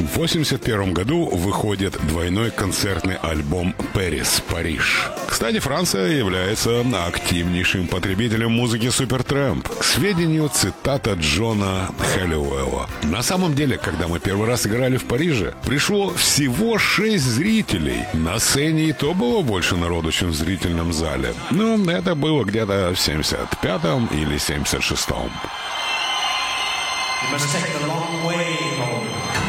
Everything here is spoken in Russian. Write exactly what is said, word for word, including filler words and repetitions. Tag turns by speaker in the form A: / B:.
A: В восемьдесят первом году выходит двойной концертный альбом «Пэрис. Париж». Кстати, Франция является активнейшим потребителем музыки Supertramp. К сведению, цитата Джона Хэллиуэлла. На самом деле, когда мы первый раз играли в Париже, пришло всего шесть зрителей. На сцене и то было больше народу, чем в зрительном зале. Но это было где-то в семьдесят пятом или семьдесят шестом.
B: You must take the long way home.